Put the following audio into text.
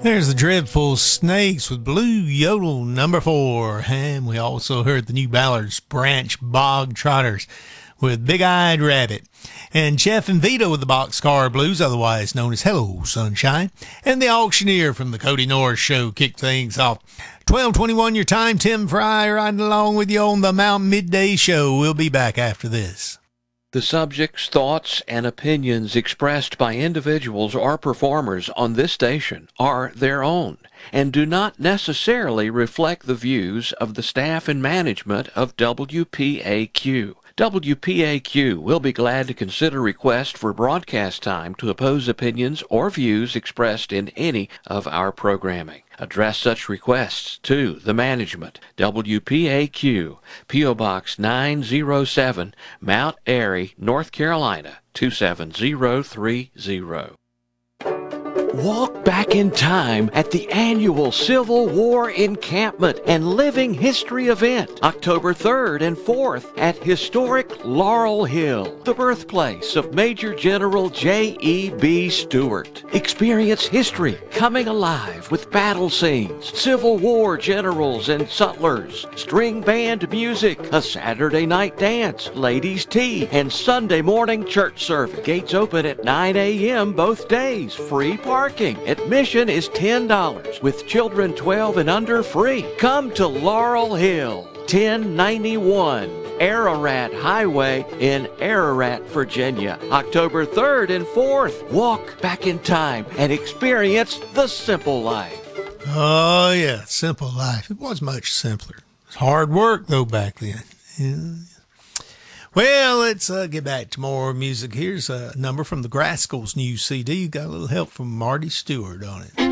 There's the Dreadful Snakes with Blue Yodel number 4. And we also heard the New Ballards Branch Bog Trotters with Big Eyed Rabbit. And Jeff and Vito with the Boxcar Blues, otherwise known as Hello Sunshine. And the Auctioneer from the Cody Norris Show kicked things off. 12:21 your time. Tim Fry riding along with you on the Mountain Midday Show. We'll be back after this. The subjects, thoughts, and opinions expressed by individuals or performers on this station are their own and do not necessarily reflect the views of the staff and management of WPAQ. WPAQ will be glad to consider requests for broadcast time to oppose opinions or views expressed in any of our programming. Address such requests to the management. WPAQ, P.O. Box 907, Mount Airy, North Carolina, 27030. Walk back in time at the annual Civil War Encampment and Living History event, October 3rd and 4th at historic Laurel Hill, the birthplace of Major General J.E.B. Stuart. Experience history coming alive with battle scenes, Civil War generals and sutlers, string band music, a Saturday night dance, ladies' tea, and Sunday morning church service. Gates open at 9 a.m. both days. Free parking. Admission is $10, with children 12 and under free. Come to Laurel Hill, 1091 Ararat Highway in Ararat, Virginia, October 3rd and 4th. Walk back in time and experience the simple life. Oh, yeah, simple life. It was much simpler. It was hard work, though, back then. Yeah. Well, let's get back to more music. Here's a number from the Grascals' new CD. Got a little help from Marty Stewart on it.